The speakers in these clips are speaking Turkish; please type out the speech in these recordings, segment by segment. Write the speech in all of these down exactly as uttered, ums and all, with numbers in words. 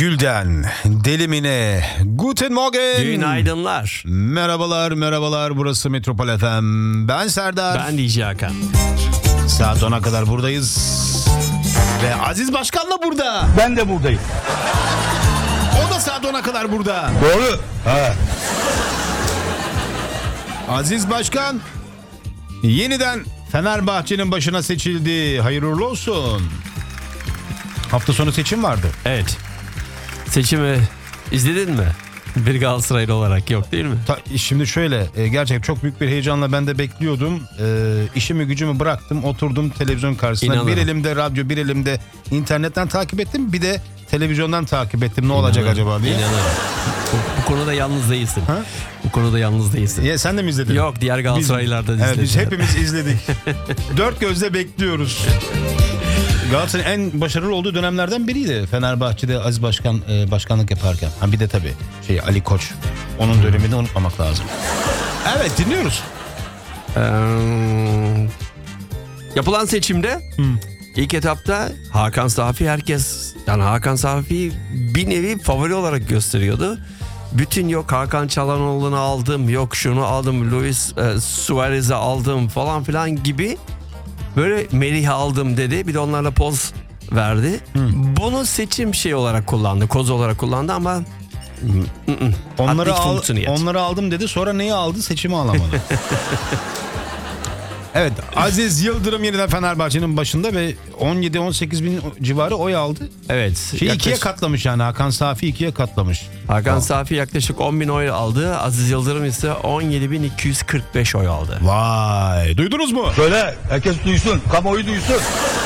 Gülden, Delimine, Guten Morgen. Günaydınlar. Merhabalar, merhabalar. Burası Metropol F M. Ben Serdar. Ben D J Hakan. Saat ona kadar buradayız. Ve Aziz Başkan da burada. Ben de buradayım. O da saat ona kadar burada. Doğru. Ha. Aziz Başkan yeniden Fenerbahçe'nin başına seçildi. Hayırlı uğurlu olsun. Hafta sonu seçim vardı. Evet. Seçimi izledin mi? Bir Galatasaraylı olarak yok değil mi? Ta, şimdi şöyle e, gerçekten çok büyük bir heyecanla ben de bekliyordum. E, işimi gücümü bıraktım, oturdum televizyon karşısına. İnanırım. Bir elimde radyo, bir elimde internetten takip ettim. Bir de televizyondan takip ettim. Ne olacak İnanırım, acaba diye. İnanırım. Bu, bu konuda yalnız değilsin. Ha? Bu konuda yalnız değilsin. Ya, sen de mi izledin? Yok, diğer Galatasaraylılar da Biz, izledi. evet, biz hepimiz izledik. Dört gözle bekliyoruz. Galatasaray'ın en başarılı olduğu dönemlerden biriydi. Fenerbahçe'de Aziz Başkan e, başkanlık yaparken. Ha bir de tabii şey Ali Koç. Onun dönemini unutmamak lazım. Evet, dinliyoruz. Ee, yapılan seçimde Hmm. ilk etapta Hakan Safi herkes yani Hakan Safi'yi bir nevi favori olarak gösteriyordu. Bütün yok Hakan Çalhanoğlu'nu aldım, yok şunu aldım, Luis e, Suarez'i aldım falan filan gibi böyle Melih'i aldım dedi. Bir de onlarla poz verdi. Hmm. Bunu seçim şey olarak kullandı, koz olarak kullandı ama Onları, Hat al, funktioniert. onları aldım dedi, sonra neyi aldı? Seçimi alamadı. Evet, Aziz Yıldırım yeniden Fenerbahçe'nin başında ve on yedi on sekiz bin civarı oy aldı. evet. Şey yaklaşık- ikiye katlamış yani, Hakan Safi ikiye katlamış. Hakan Tamam. Safi yaklaşık on bin oy aldı. Aziz Yıldırım ise on yedi bin iki yüz kırk beş oy aldı. Vay, duydunuz mu? Söyle, herkes duysun, kamuoyu duysun.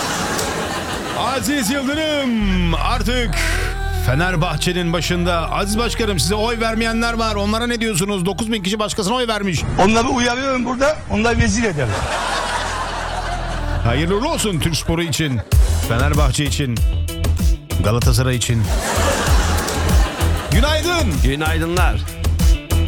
Aziz Yıldırım artık Fenerbahçe'nin başında. Aziz Başkanım, size oy vermeyenler var. Onlara ne diyorsunuz? dokuz bin kişi başkasına oy vermiş. Onları uyarıyorum burada, onları vezir ederim. Hayırlı uğurlu olsun Türk sporu için, Fenerbahçe için, Galatasaray için. Günaydın. Günaydınlar.